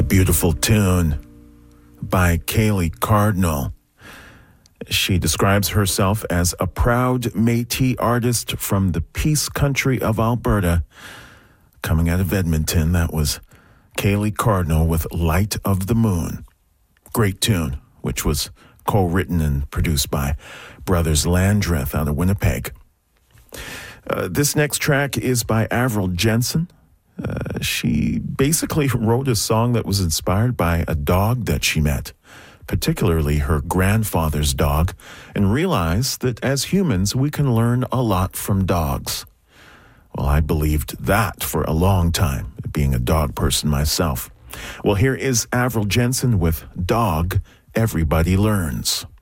beautiful tune by Kaylee Cardinal. She describes herself as a proud Métis artist from the Peace Country of Alberta. Coming out of Edmonton, that was Kaylee Cardinal with Light of the Moon. Great tune, which was co-written and produced by Brothers Landreth out of Winnipeg. This next track is by Avril Jensen. She basically wrote a song that was inspired by a dog that she met, particularly her grandfather's dog, and realized that as humans we can learn a lot from dogs. Well, I believed that for a long time, being a dog person myself. Well, here is Avril Jensen with Dog Everybody Learns.